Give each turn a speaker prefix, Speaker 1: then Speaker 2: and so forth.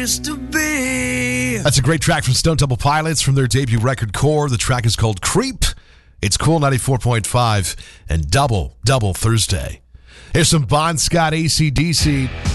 Speaker 1: place to be.
Speaker 2: That's a great track from Stone Temple Pilots from their debut record Core. The track is called Creep. It's Cool 94.5 and Double Thursday. Here's some Bon Scott AC/DC.